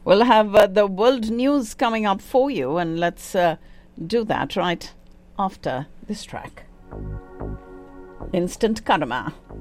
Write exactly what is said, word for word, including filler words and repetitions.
We'll have uh, the world news coming up for you, and let's uh, do that right after this track. Instant Karma.